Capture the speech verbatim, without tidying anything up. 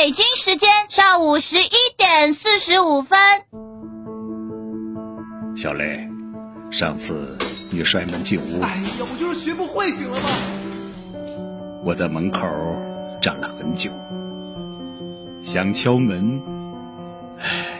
北京时间上午十一点四十五分。 小雷，上次你摔门进屋， 哎呀，我就是学不会，行了吗？ 我在门口站了很久，想敲门，唉，